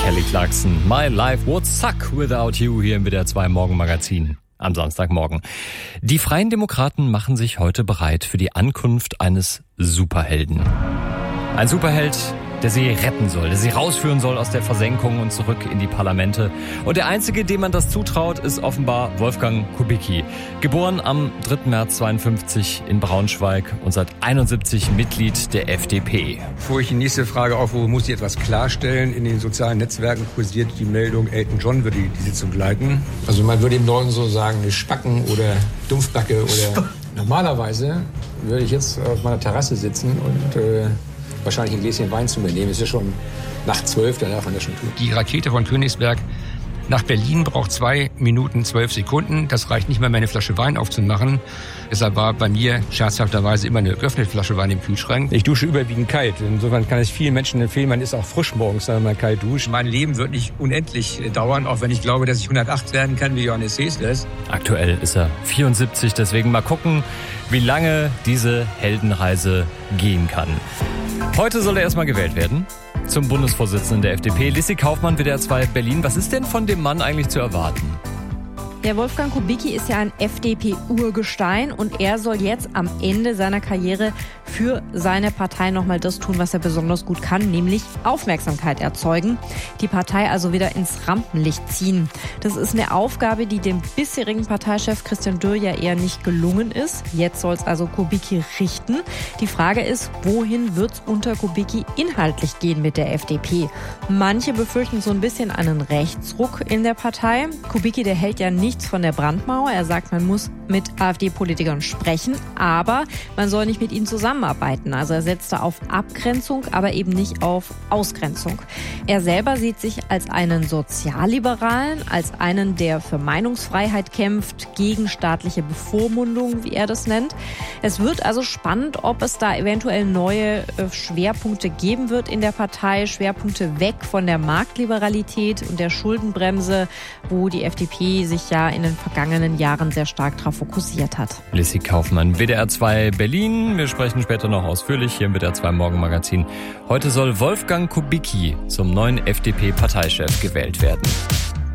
Kelly Clarkson. My life would suck without you hier im WDR 2 Morgenmagazin am Samstagmorgen. Die Freien Demokraten machen sich heute bereit für die Ankunft eines Superhelden. Ein Superheld, der sie retten soll, der sie rausführen soll aus der Versenkung und zurück in die Parlamente. Und der Einzige, dem man das zutraut, ist offenbar Wolfgang Kubicki. Geboren am 3. März 52 in Braunschweig und seit 71 Mitglied der FDP. Bevor ich die nächste Frage aufrufe, muss ich etwas klarstellen. In den sozialen Netzwerken kursiert die Meldung, Elton John würde die Sitzung leiten. Also man würde im Norden so sagen, eine Spacken oder Dumpfbacke oder... Normalerweise würde ich jetzt auf meiner Terrasse sitzen und... wahrscheinlich ein Gläschen Wein zu mir nehmen. Es ist ja schon nach 12, da darf man das schon tun. Die Rakete von Königsberg nach Berlin braucht 2 Minuten 12 Sekunden. Das reicht nicht mehr, eine Flasche Wein aufzumachen. Deshalb war bei mir scherzhafterweise immer eine geöffnete Flasche Wein im Kühlschrank. Ich dusche überwiegend kalt. Insofern kann es vielen Menschen empfehlen, man ist auch frisch morgens, wenn man kalt duscht. Mein Leben wird nicht unendlich dauern, auch wenn ich glaube, dass ich 108 werden kann wie Johannes Seesles. Aktuell ist er 74, deswegen mal gucken, wie lange diese Heldenreise gehen kann. Heute soll er erstmal gewählt werden zum Bundesvorsitzenden der FDP. Lissi Kaufmann, WDR 2 Berlin. Was ist denn von dem Mann eigentlich zu erwarten? Der Wolfgang Kubicki ist ja ein FDP-Urgestein und er soll jetzt am Ende seiner Karriere für seine Partei nochmal das tun, was er besonders gut kann, nämlich Aufmerksamkeit erzeugen. Die Partei also wieder ins Rampenlicht ziehen. Das ist eine Aufgabe, die dem bisherigen Parteichef Christian Dürr ja eher nicht gelungen ist. Jetzt soll es also Kubicki richten. Die Frage ist, wohin wird es unter Kubicki inhaltlich gehen mit der FDP? Manche befürchten so ein bisschen einen Rechtsruck in der Partei. Kubicki, der hält ja nichts von der Brandmauer. Er sagt, man muss mit AfD-Politikern sprechen, aber man soll nicht mit ihnen zusammenarbeiten. Also er setzt da auf Abgrenzung, aber eben nicht auf Ausgrenzung. Er selber sieht sich als einen Sozialliberalen, als einen, der für Meinungsfreiheit kämpft, gegen staatliche Bevormundung, wie er das nennt. Es wird also spannend, ob es da eventuell neue Schwerpunkte geben wird in der Partei. Schwerpunkte weg von der Marktliberalität und der Schuldenbremse, wo die FDP sich ja in den vergangenen Jahren sehr stark darauf fokussiert hat. Lissi Kaufmann, WDR 2 Berlin. Wir sprechen später noch ausführlich hier im WDR 2 Morgenmagazin. Heute soll Wolfgang Kubicki zum neuen FDP-Parteichef gewählt werden.